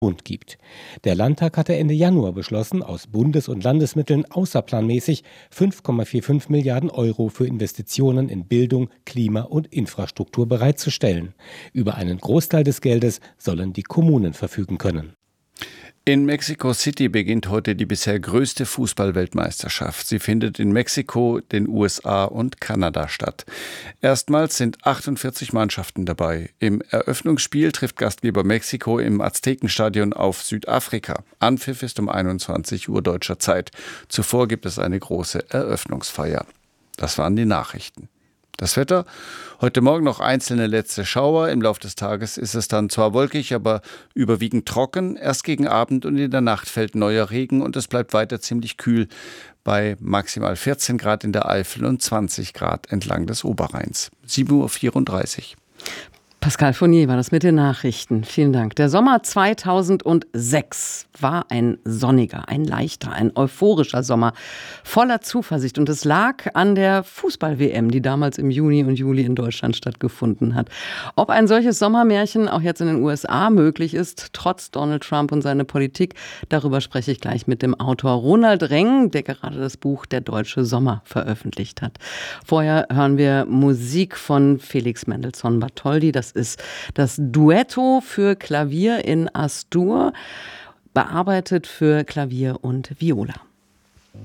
Bund gibt. Der Landtag hatte Ende Januar beschlossen, aus Bundes- und Landesmitteln außerplanmäßig 5,45 Milliarden Euro für Investitionen in Bildung, Klima und Infrastruktur bereitzustellen. Über einen Großteil des Geldes sollen die Kommunen verfügen können. In Mexico City beginnt heute die bisher größte Fußball-Weltmeisterschaft. Sie findet in Mexiko, den USA und Kanada statt. Erstmals sind 48 Mannschaften dabei. Im Eröffnungsspiel trifft Gastgeber Mexiko im Aztekenstadion auf Südafrika. Anpfiff ist um 21 Uhr deutscher Zeit. Zuvor gibt es eine große Eröffnungsfeier. Das waren die Nachrichten. Das Wetter? Heute Morgen noch einzelne letzte Schauer. Im Laufe des Tages ist es dann zwar wolkig, aber überwiegend trocken. Erst gegen Abend und in der Nacht fällt neuer Regen und es bleibt weiter ziemlich kühl bei maximal 14 Grad in der Eifel und 20 Grad entlang des Oberrheins. 7:34 Uhr. Pascal Fournier war das mit den Nachrichten. Vielen Dank. Der Sommer 2006 war ein sonniger, ein leichter, ein euphorischer Sommer voller Zuversicht. Und es lag an der Fußball-WM, die damals im Juni und Juli in Deutschland stattgefunden hat. Ob ein solches Sommermärchen auch jetzt in den USA möglich ist, trotz Donald Trump und seiner Politik, darüber spreche ich gleich mit dem Autor Ronald Reng, der gerade das Buch Der deutsche Sommer veröffentlicht hat. Vorher hören wir Musik von Felix Mendelssohn Bartholdy. Das ist das Duetto für Klavier in As-Dur, bearbeitet für Klavier und Viola.